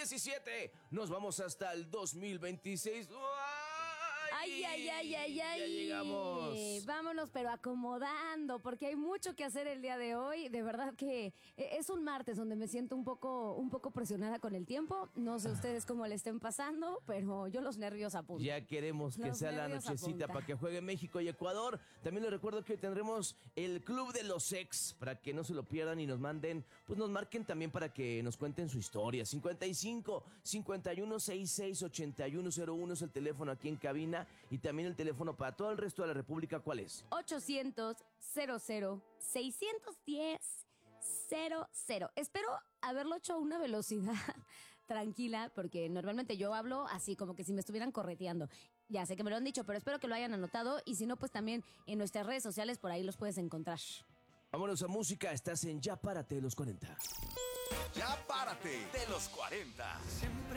2017. Nos vamos hasta el 2026. Ay. Ya llegamos. Vámonos, pero acomodando, porque hay mucho que hacer el día de hoy. De verdad que es un martes donde me siento un poco presionada con el tiempo. No sé ustedes cómo le estén pasando, pero yo los nervios apunto. Ya queremos que sea la nochecita para que juegue México y Ecuador. También les recuerdo que hoy tendremos el Club de los Ex, para que no se lo pierdan y nos manden, pues nos marquen también para que nos cuenten su historia. 55 51 66 8101 es el teléfono aquí en cabina, y también el teléfono para todo el resto de la República. ¿Cuál es? 800 00 610 00. Espero haberlo hecho a una velocidad tranquila, porque normalmente yo hablo así como que si me estuvieran correteando. Ya sé que me lo han dicho, pero espero que lo hayan anotado, y si no, pues también en nuestras redes sociales por ahí los puedes encontrar. Vámonos a música. Estás en Ya Párate de los 40. Ya Párate de los 40.